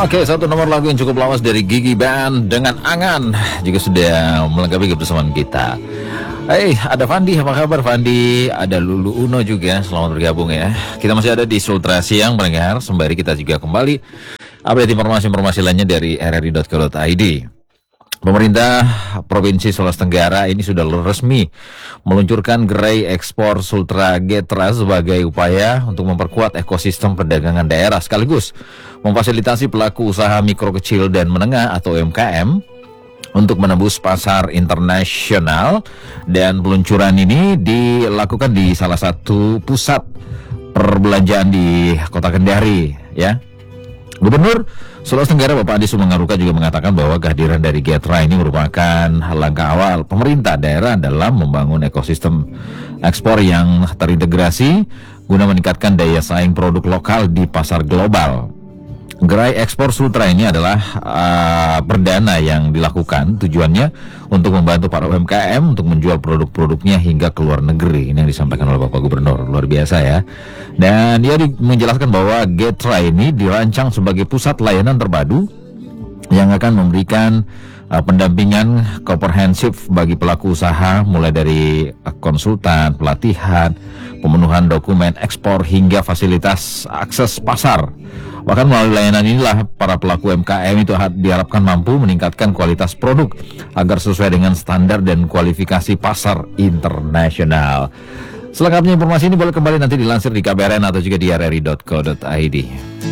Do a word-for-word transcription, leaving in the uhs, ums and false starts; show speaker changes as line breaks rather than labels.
Oke, satu nomor lagu yang cukup lawas dari Gigi Band dengan Angan juga sudah melengkapi kebersamaan kita. Hey, ada Fandi, apa kabar Fandi? Ada Lulu Uno juga, selamat bergabung ya. Kita masih ada di Sultra Siang pendengar, sembari kita juga kembali update informasi-informasi lainnya dari r r i dot co dot i d. Pemerintah Provinsi Sulawesi Tenggara ini sudah resmi meluncurkan gerai ekspor Sultra Getra sebagai upaya untuk memperkuat ekosistem perdagangan daerah sekaligus memfasilitasi pelaku usaha mikro kecil dan menengah atau U M K M untuk menembus pasar internasional. Dan peluncuran ini dilakukan di salah satu pusat perbelanjaan di Kota Kendari ya. Gubernur Sulawesi Tenggara Bapak Adi Sumengaruka juga mengatakan bahwa kehadiran dari Getra ini merupakan langkah awal pemerintah daerah dalam membangun ekosistem ekspor yang terintegrasi guna meningkatkan daya saing produk lokal di pasar global. Gerai ekspor Sultra ini adalah uh, perdana yang dilakukan, tujuannya untuk membantu para U M K M untuk menjual produk-produknya hingga ke luar negeri. Ini yang disampaikan oleh Bapak Gubernur, luar biasa ya. Dan dia menjelaskan bahwa Getra ini dirancang sebagai pusat layanan terpadu yang akan memberikan uh, pendampingan komprehensif bagi pelaku usaha, mulai dari uh, konsultan, pelatihan, pemenuhan dokumen ekspor hingga fasilitas akses pasar. Bahkan melalui layanan inilah para pelaku U M K M itu diharapkan mampu meningkatkan kualitas produk agar sesuai dengan standar dan kualifikasi pasar internasional. Selengkapnya informasi ini boleh kembali nanti dilansir di K B R N atau juga di r r i dot co dot i d.